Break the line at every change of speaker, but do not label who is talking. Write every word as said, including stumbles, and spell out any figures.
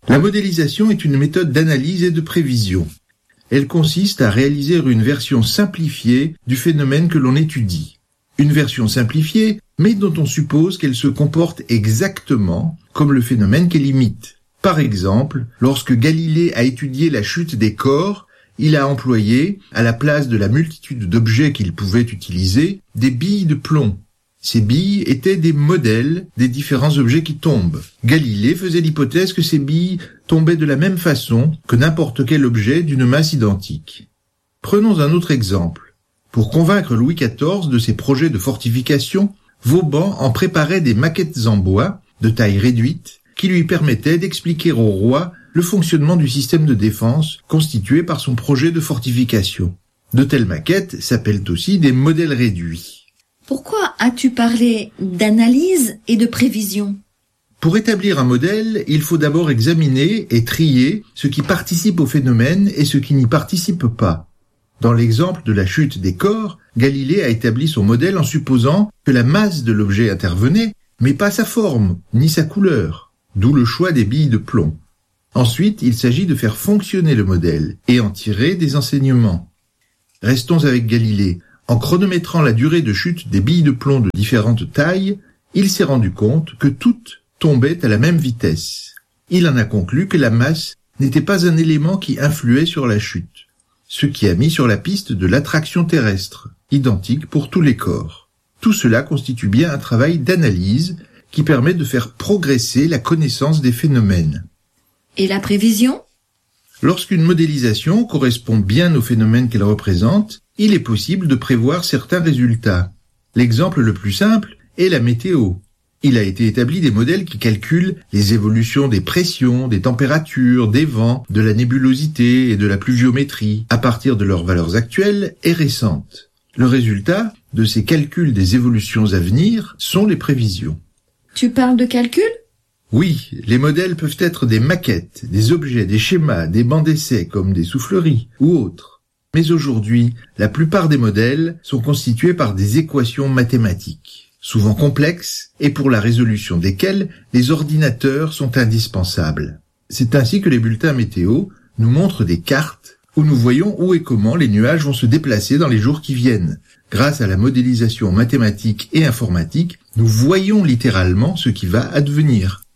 La modélisation est une méthode d'analyse et de prévision. Elle consiste à réaliser une version simplifiée du phénomène que l'on étudie. Une version simplifiée, mais dont on suppose qu'elle se comporte exactement comme le phénomène qu'elle imite. Par exemple, lorsque Galilée a étudié la chute des corps, il a employé, à la place de la multitude d'objets qu'il pouvait utiliser, des billes de plomb. Ces billes étaient des modèles des différents objets qui tombent. Galilée faisait l'hypothèse que ces billes tombaient de la même façon que n'importe quel objet d'une masse identique. Prenons un autre exemple. Pour convaincre Louis quatorze de ses projets de fortification, Vauban en préparait des maquettes en bois, de taille réduite, qui lui permettaient d'expliquer au roi le fonctionnement du système de défense constitué par son projet de fortification. De telles maquettes s'appellent aussi des modèles réduits.
Pourquoi as-tu parlé d'analyse et de prévision ?
Pour établir un modèle, il faut d'abord examiner et trier ce qui participe au phénomène et ce qui n'y participe pas. Dans l'exemple de la chute des corps, Galilée a établi son modèle en supposant que la masse de l'objet intervenait, mais pas sa forme, ni sa couleur, d'où le choix des billes de plomb. Ensuite, il s'agit de faire fonctionner le modèle et en tirer des enseignements. Restons avec Galilée. En chronométrant la durée de chute des billes de plomb de différentes tailles, il s'est rendu compte que toutes tombaient à la même vitesse. Il en a conclu que la masse n'était pas un élément qui influait sur la chute, ce qui a mis sur la piste de l'attraction terrestre, identique pour tous les corps. Tout cela constitue bien un travail d'analyse qui permet de faire progresser la connaissance des phénomènes.
Et la prévision ?
Lorsqu'une modélisation correspond bien aux phénomènes qu'elle représente, il est possible de prévoir certains résultats. L'exemple le plus simple est la météo. Il a été établi des modèles qui calculent les évolutions des pressions, des températures, des vents, de la nébulosité et de la pluviométrie à partir de leurs valeurs actuelles et récentes. Le résultat de ces calculs des évolutions à venir sont les prévisions.
Tu parles de calcul ?
Oui, les modèles peuvent être des maquettes, des objets, des schémas, des bancs d'essai comme des souffleries ou autres. Mais aujourd'hui, la plupart des modèles sont constitués par des équations mathématiques, souvent complexes et pour la résolution desquelles les ordinateurs sont indispensables. C'est ainsi que les bulletins météo nous montrent des cartes où nous voyons où et comment les nuages vont se déplacer dans les jours qui viennent. Grâce à la modélisation mathématique et informatique, nous voyons littéralement ce qui va advenir.